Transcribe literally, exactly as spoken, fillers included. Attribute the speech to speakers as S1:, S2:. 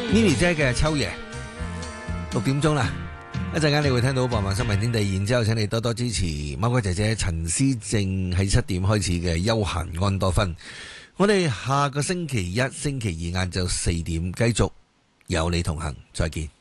S1: Mimi 姐嘅秋夜，六點鐘啦，一陣間你會聽到傍晚新聞天地，然之後請你多多支持貓哥姐姐陳思正喺七點開始嘅休閒安多芬。我哋下個星期一、星期二晏晝四點繼續有你同行，再見。